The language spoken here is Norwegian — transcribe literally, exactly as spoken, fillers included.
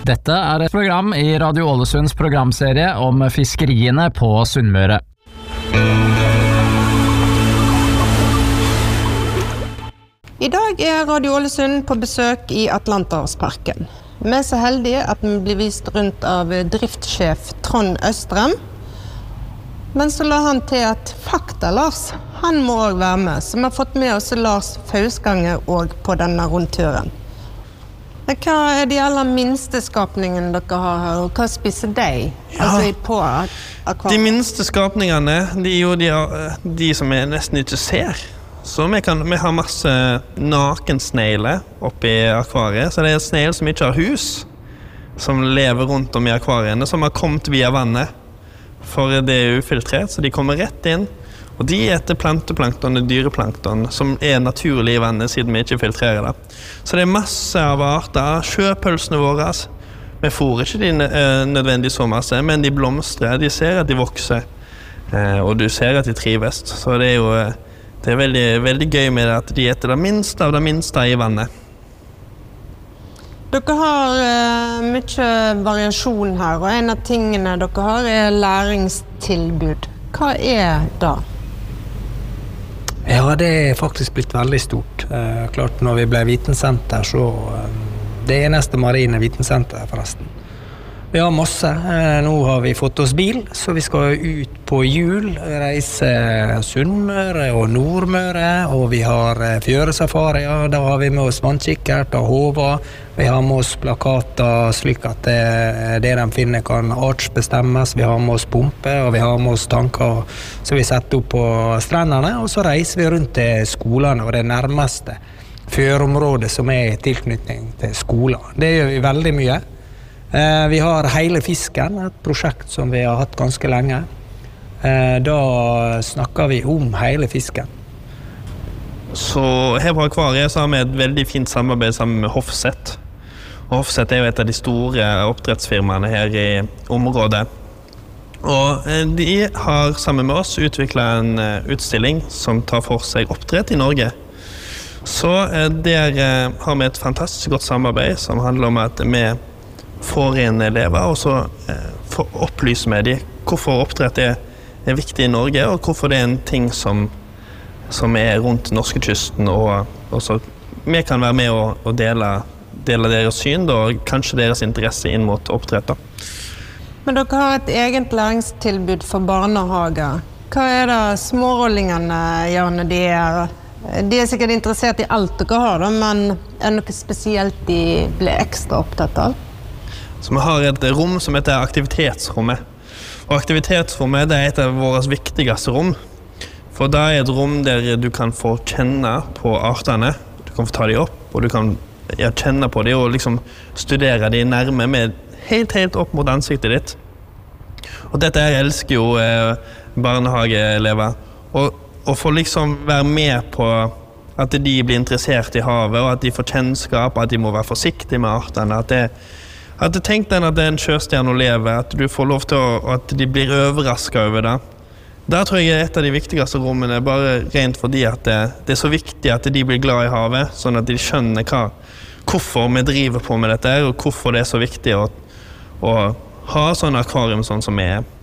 Dette er et program i Radio Ålesunds programserie om fiskeriene på Sunnmøre. I dag er Radio Ålesund på besøk i Atlanterhavsparken. Vi er så heldige at vi blir vist rundt av driftssjef Trond Østrem. Men så la han til at Fakta Lars, han må også være med, så vi har fått med oss Lars Fausgange også på denne rundturen. Hva er de aller minste skapningene dere har her, og hva spiser de? Ja. Altså på akvariet? De minste skapningene, de er jo de, de som jeg nesten ikke ser. Så vi, kan, vi har masse nakensnegler oppe i akvariet, så det er snegler som ikke har hus, som lever rundt om i akvariene, som har kommet via vannet. For det er ufiltrert, så de kommer rett inn. Og de eter planteplankton og dyreplankton, som er naturlig i vannet, siden vi ikke filtrerer det. Så det er masse av arter. Sjøpølsene våre, vi får ikke de nødvendig så masse, men de blomstrer, de ser at de vokser, og du ser at de trives. Så det er jo det er veldig, veldig gøy med det at de eter det minste av det minste i vannet. Dere har uh, mye variasjon her, og en av tingene dere har er læringstilbud. Hva er det? Ja, det er faktisk blitt veldig stort. Eh, klart, når vi ble vitensenter, så eh, det eneste marine vitensenter forresten. Vi har masse. Eh, nå har vi fått oss bil, så vi skal ut på jul, reise Sunnmøre og Nordmøre, og vi har eh, fjøresafari, ja, da har vi med oss vannkikkert og håva. Vi har med oss plakater slik at det, det de finner kan artsbestemmes. Vi har med oss pumper, og vi har med oss tanker som vi setter opp på strendene, og så reiser vi rundt til skolene og det nærmeste fjørområdet som er i tilknytning til skolen. Det gjør vi veldig mye. Eh, vi har hele fisken, et prosjekt som vi har hatt ganske lenge. Eh, da snakker vi om hele fisken. Så her på akvariet så har vi et veldig fint samarbeid sammen med Hofseth. Og Hofseth er jo et av de store oppdrettsfirmaene her i området. Og de har sammen med oss utviklet en utstilling som tar for seg oppdrett i Norge. Så der har vi et fantastisk godt samarbeid som handler om at vi får inn elever, og så får opplyse med dem hvorfor oppdrett er, er viktig i Norge, og hvorfor det er en ting som, som er rundt norskekysten, og, og så vi kan være med og, og dele, dele deres syn, da, og kanskje deres interesse inn mot oppdrett. Da. Men dere har et eget læringstilbud for barnehager. Hva er det smårollingene gjør når de er? De er sikkert interessert i alt dere har, da, men er det noe spesielt de blir ekstra opptatt av? Så vi har et rom som heter aktivitetsrommet. Og aktivitetsrommet det er et av våre viktigste rom. For det er et rom der du kan få kjenne på artene. Du kan få ta dem opp, og du kan ja, kjenne på dem og liksom studere dem nærme med helt, helt opp mot ansiktet ditt. Og dette her elsker jo eh, barnehageelever. Og, og få liksom være med på at de blir interessert i havet, og at de får kjennskap, at de må være forsiktige med artene, at det At tenk deg at det er en sjøstjerne å leve, at du får lov til å, at de blir overrasket over det. Der tror jeg er et av de viktigste rommene, bare rent fordi at det, det er så viktig at de blir glad i havet, sånn at de skjønner hva, hvorfor vi driver på med dette, og hvorfor det er så viktig å, å ha sånn akvarium sånn som vi er.